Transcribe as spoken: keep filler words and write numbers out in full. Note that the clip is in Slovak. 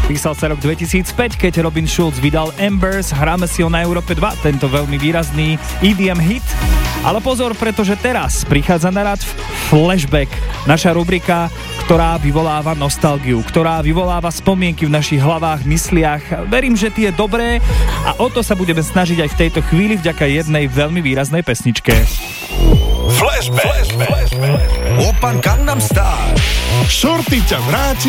Písal sa rok dvetisícpäť, keď Robin Schulz vydal Embers, hráme si ho na Európe dva, tento veľmi výrazný é dé em hit. Ale pozor, pretože teraz prichádza na rad Flashback, naša rubrika, ktorá vyvoláva nostalgiu, ktorá vyvoláva spomienky v našich hlavách, mysliach. Verím, že tie dobré a o to sa budeme snažiť aj v tejto chvíli vďaka jednej veľmi výraznej pesničke. Flashback. Flashback. Open Gangnam Style. Shorty ťa vráti